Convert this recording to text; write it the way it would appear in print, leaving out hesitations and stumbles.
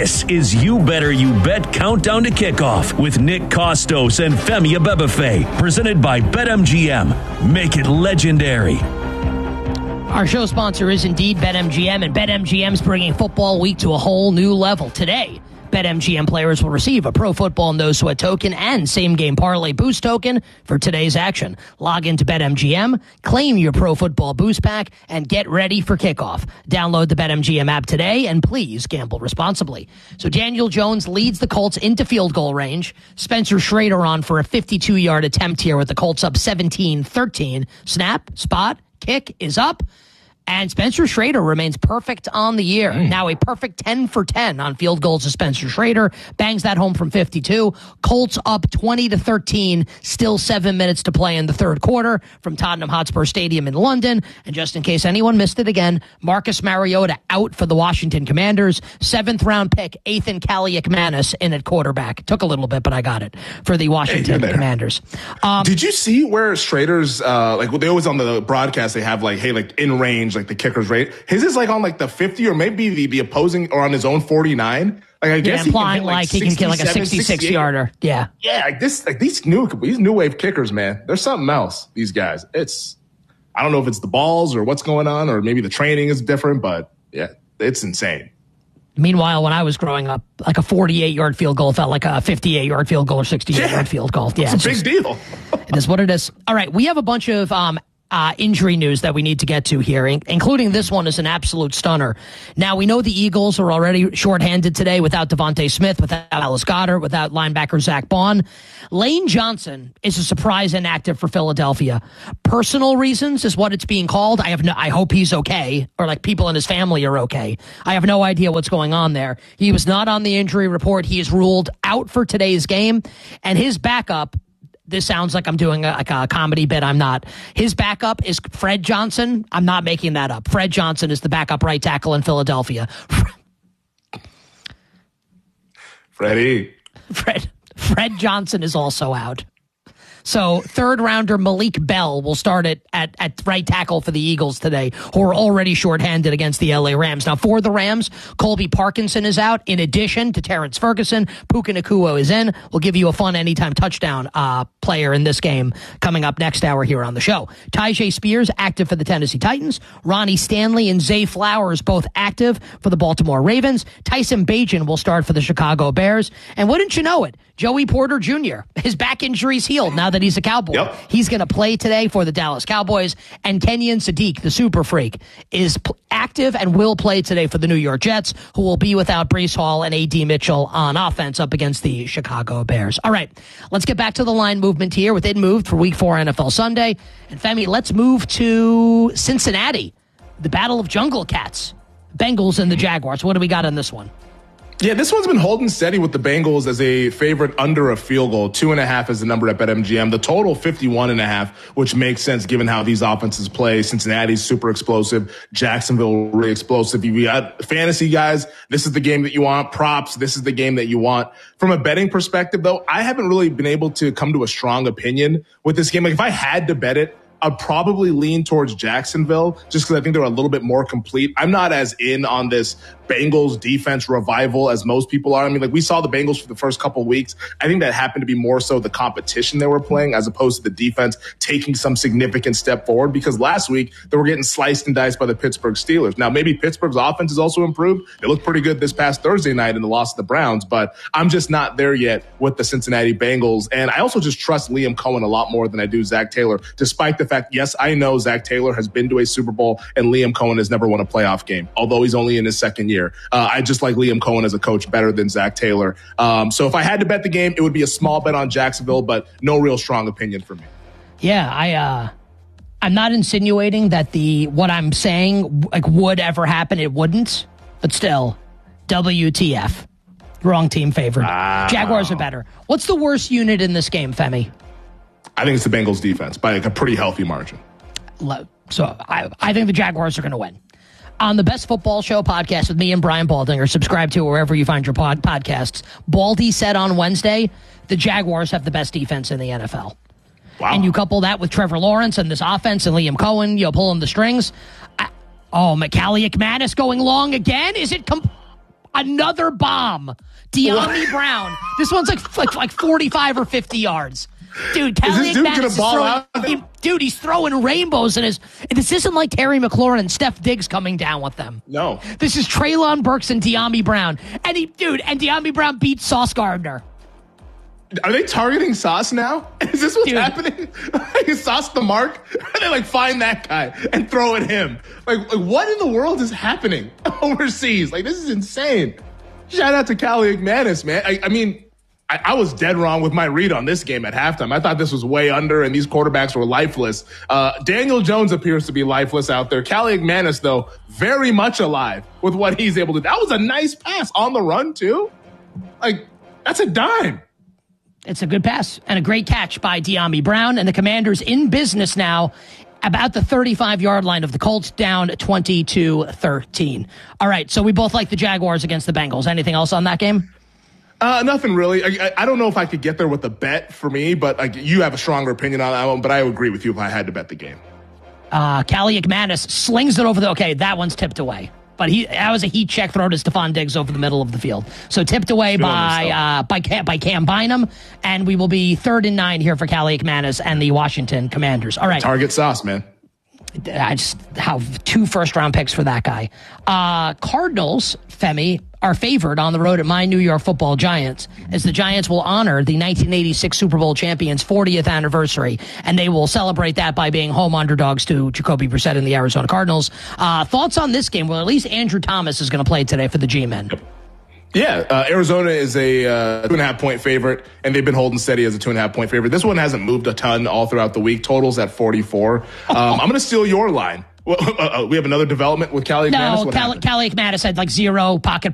This is You Better You Bet Countdown to Kickoff with Nick Kostos and Femi Abebefe, presented by BetMGM. Make it legendary. Our show sponsor is indeed BetMGM, and BetMGM's bringing football week to a whole new level. Today, BetMGM players will receive a Pro Football No Sweat token and Same Game Parlay Boost token for today's action. Log into BetMGM, claim your Pro Football Boost Pack, and get ready for kickoff. Download the BetMGM app today, and please gamble responsibly. So Daniel Jones leads the Colts into field goal range. Spencer Schrader on for a 52-yard attempt here with the Colts up 17-13. Snap, spot, kick is up. And Spencer Schrader remains perfect on the year. Now a perfect 10 for 10 on field goals to Spencer Schrader. Bangs that home from 52. Colts up 20-13. Still 7 minutes to play in the third quarter from Tottenham Hotspur Stadium in London. And just in case anyone missed it again, Marcus Mariota out for the Washington Commanders. 7th round pick, Ethan Kaliakmanis in at quarterback. Took a little bit, but I got it for the Washington Commanders. Did you see where Schrader's, like they always on the broadcast, they have like, hey, like in range, like the kicker's rate. His is like on like the 50 or maybe the opposing or on his own 49. Like I guess implying he can get like a 66-yarder. Yeah. Yeah, these new wave kickers, man. There's something else. These guys. I don't know if it's the balls or what's going on, or maybe the training is different, but yeah, it's insane. Meanwhile, when I was growing up, like a 48-yard field goal felt like a 58-yard field goal or 68-yard field goal. Yeah, it's a big deal. It is what it is. All right, we have a bunch of injury news that we need to get to here, including this one is an absolute stunner. Now, we know the Eagles are already shorthanded today without Devontae Smith, without Alice Goddard, without linebacker Zach Bond. Lane Johnson is a surprise inactive for Philadelphia. Personal reasons is what it's being called. I hope he's okay, or like people in his family are okay. I have no idea what's going on there. He was not on the injury report. He is ruled out for today's game, and his backup, this sounds like I'm doing a comedy bit. I'm not. His backup is Fred Johnson. I'm not making that up. Fred Johnson is the backup right tackle in Philadelphia. Fred Johnson is also out. So third rounder Malik Bell will start at right tackle for the Eagles today, who are already shorthanded against the LA Rams. Now for the Rams, Colby Parkinson is out in addition to Terrence Ferguson. Puka Nacua is in. We'll give you a fun anytime touchdown player in this game coming up next hour here on the show. Tyjae Spears active for the Tennessee Titans. Ronnie Stanley and Zay Flowers both active for the Baltimore Ravens. Tyson Bagent will start for the Chicago Bears. And wouldn't you know it, Joey Porter Jr., his back injury's healed now that he's a Cowboy. Yep. He's going to play today for the Dallas Cowboys. And Kenyon Sadiq, the super freak, is active and will play today for the New York Jets, who will be without Breece Hall and A.D. Mitchell on offense up against the Chicago Bears. All right, let's get back to the line movement here with It Moved for Week 4 NFL Sunday. And Femi, let's move to Cincinnati, the Battle of Jungle Cats, Bengals and the Jaguars. What do we got on this one? Yeah, this one's been holding steady with the Bengals as a favorite under a field goal. 2.5 is the number at BetMGM. The total 51.5, which makes sense given how these offenses play. Cincinnati's super explosive. Jacksonville really explosive. You got fantasy guys. This is the game that you want. Props. This is the game that you want. From a betting perspective, though, I haven't really been able to come to a strong opinion with this game. Like if I had to bet it, I'd probably lean towards Jacksonville just because I think they're a little bit more complete. I'm not as in on this Bengals defense revival as most people are. I mean, like we saw the Bengals for the first couple of weeks. I think that happened to be more so the competition they were playing as opposed to the defense taking some significant step forward, because last week they were getting sliced and diced by the Pittsburgh Steelers. Now, maybe Pittsburgh's offense has also improved. They looked pretty good this past Thursday night in the loss to the Browns, but I'm just not there yet with the Cincinnati Bengals. And I also just trust Liam Cohen a lot more than I do Zach Taylor, despite the fact, yes, I know Zach Taylor has been to a Super Bowl and Liam Cohen has never won a playoff game, although he's only in his second year. I just like Liam Cohen as a coach better than Zach Taylor. So if I had to bet the game, it would be a small bet on Jacksonville, but no real strong opinion for me. Yeah, I'm not insinuating that what I'm saying like would ever happen. It wouldn't, but still, WTF. Wrong team favored. Jaguars are better. What's the worst unit in this game, Femi? I think it's the Bengals defense by like a pretty healthy margin. So I think the Jaguars are going to win. On the Best Football Show podcast with me and Brian Baldinger, subscribe to wherever you find your podcasts. Baldy said on Wednesday, the Jaguars have the best defense in the NFL. Wow. And you couple that with Trevor Lawrence and this offense and Liam Cohen, pulling the strings. Kaliakmanis going long again? Is it Another bomb. De'Ami Brown. This one's like 45 or 50 yards. Dude, Kelly McManus is throwing, dude, he's throwing rainbows in his. This isn't like Terry McLaurin and Steph Diggs coming down with them. No. This is Treylon Burks and De'Ami Brown. And De'Ami Brown beat Sauce Gardner. Are they targeting Sauce now? Is this what's happening? Is Sauce the mark? They find that guy and throw at him. Like what in the world is happening overseas? This is insane. Shout out to Kelly McManus, man. I was dead wrong with my read on this game at halftime. I thought this was way under, and these quarterbacks were lifeless. Daniel Jones appears to be lifeless out there. Kelly McManus, though, very much alive with what he's able to do. That was a nice pass on the run, too. That's a dime. It's a good pass and a great catch by De'Ami Brown, and the Commanders in business now about the 35-yard line of the Colts, down 20-13. All right, so we both like the Jaguars against the Bengals. Anything else on that game? Nothing really. I don't know if I could get there with a bet for me, but you have a stronger opinion on that one, but I would agree with you if I had to bet the game. Kelly McManus slings it over that one's tipped away. But that was a heat check throw to Stephon Diggs over the middle of the field. So tipped away by Cam Bynum, and we will be 3rd and 9 here for Kelly McManus and the Washington Commanders. All right. Target Sauce, man. I just have 2 first-round picks for that guy. Cardinals, Femi, are favored on the road at my New York Football Giants, as the Giants will honor the 1986 Super Bowl champions' 40th anniversary, and they will celebrate that by being home underdogs to Jacoby Brissett and the Arizona Cardinals. Thoughts on this game? Well, at least Andrew Thomas is going to play today for the G-Men. Yeah, Arizona is a 2.5-point favorite, and they've been holding steady as a 2.5-point favorite. This one hasn't moved a ton all throughout the week. Totals at 44. I'm going to steal your line. We have another development with Kelly McManus. No, Kelly McManus had 0 pocket